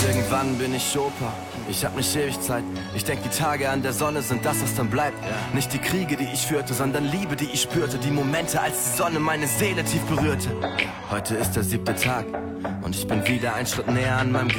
Irgendwann bin ich Opa, ich hab nicht ewig Zeit. Ich denk, die Tage an der Sonne sind das, was dann bleibt. Nicht die Kriege, die ich führte, sondern Liebe, die ich spürte. Die Momente, als die Sonne meine Seele tief berührte. Heute ist der 7. Tag und ich bin wieder einen Schritt näher an meinem